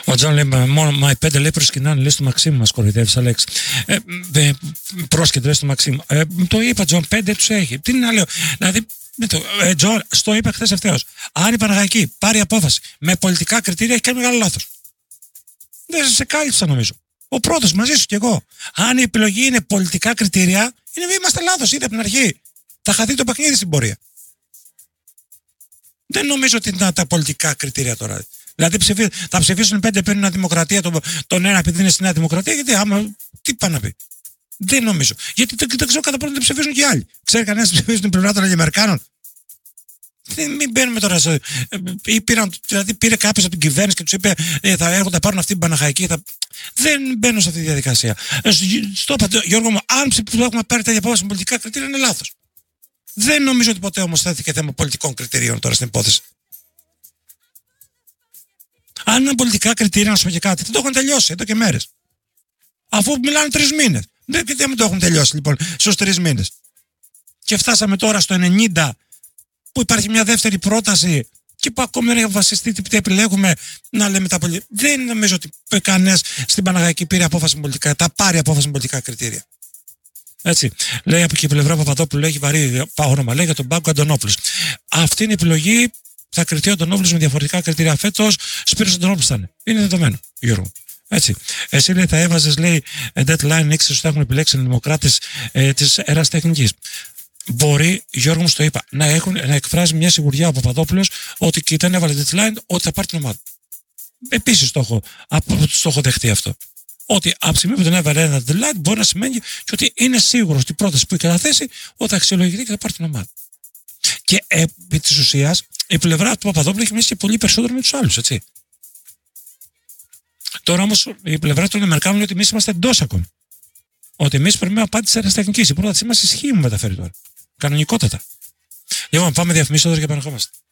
Ο Τζον λέει: Μόνο οι 5 λέει προσκυνάνε, λέει στο Μαξίμου. Μας κοροϊδεύει, Αλέξη. Πρόσκειται, λέει στο Μαξίμου. Το είπα, Τζον, 5 τους έχει. Τι να λέω. Δηλαδή, Τζον, στο είπα χθες ευθέως. Αν η Παναχαϊκή πάρει απόφαση με πολιτικά κριτήρια, έχει κάνει μεγάλο λάθος. Δεν σε κάλυψα, νομίζω. Ο πρώτος μαζί σου κι εγώ. Αν η επιλογή είναι πολιτικά κριτήρια, είμαστε λάθος ήδη από την αρχή. Θα χαθεί το παιχνίδι στην πορεία. Δεν νομίζω ότι είναι τα πολιτικά κριτήρια τώρα. Δηλαδή θα ψηφίσουν 5 πριν Νέα Δημοκρατία, τον ένα επειδή είναι στη Νέα Δημοκρατία, γιατί άμα. Τι πάει να πει. Δεν νομίζω. Γιατί δεν ξέρω κατά πόσο δεν ψηφίσουν και οι άλλοι. Ξέρει κανένα ψηφίσουν την πλευρά των Αμερικάνων. Μην μπαίνουμε τώρα. Δηλαδή πήρε κάποιο από την κυβέρνηση και του είπε θα έρχονται να πάρουν αυτή την Παναχαϊκή. Δεν μπαίνω σε αυτή τη διαδικασία. Στο είπα, Γιώργο μου, αν έχουμε πάρει τέτοια απόφαση με πολιτικά κριτήρια είναι λάθος. Δεν νομίζω ότι ποτέ όμως θέθηκε θέμα πολιτικών κριτηρίων τώρα στην υπόθεση. Αν είναι πολιτικά κριτήρια, να σου πω και κάτι, δεν το έχουν τελειώσει εδώ και μέρες. Αφού μιλάνε 3 μήνες. Δεν το έχουν τελειώσει λοιπόν στους 3 μήνες. Και φτάσαμε τώρα στο 90 που υπάρχει μια δεύτερη πρόταση και που ακόμη δεν έχει βασιστεί τι επιλέγουμε να λέμε τα πολιτικά. Δεν νομίζω ότι κανένας στην Παναχαϊκή πήρε απόφαση με πολιτικά, θα πάρει απόφαση με πολιτικά κριτήρια. Έτσι. Λέει από την πλευρά Παπαδόπουλου, έχει βαρύ όνομα, λέει για τον Πάγκο Αντωνόπουλος. Αυτή είναι η επιλογή. Θα κριθεί ο Αντωνόπουλος με διαφορετικά κριτήρια φέτος. Σπύρος Αντωνόπουλος θα είναι. Είναι δεδομένο, Γιώργο. Έτσι. Εσύ λέει θα έβαζες, λέει, deadline, ήξερες ότι θα έχουν επιλέξει οι δημοκράτες της ερασιτεχνικής. Μπορεί, Γιώργο μου, το είπα, να εκφράζει μια σιγουριά ο Παπαδόπουλος ότι και δεν έβαλε deadline, ότι θα πάρει την ομάδα. Επίσης το έχω δεχτεί αυτό. Ότι από τη στιγμή που δεν έβαλε ένα deadline μπορεί να σημαίνει και ότι είναι σίγουρος ότι η πρόταση που έχει καταθέσει ότι θα αξιολογηθεί και θα πάρει την ομάδα. Και επί της ουσίας η πλευρά του Παπαδόπουλου έχει μιλήσει και πολύ περισσότερο με τους άλλους, έτσι. Τώρα όμως η πλευρά των Αμερικάνων λέει ότι εμείς είμαστε εντός ακόμη. Ότι εμείς πρέπει να απάντηση της αεραστεχνικής. Η πρότασή μας ισχύει, μου μεταφέρει τώρα. Κανονικότατα. Λοιπόν, πάμε διαφημίσεις τώρα και επανερχόμαστε.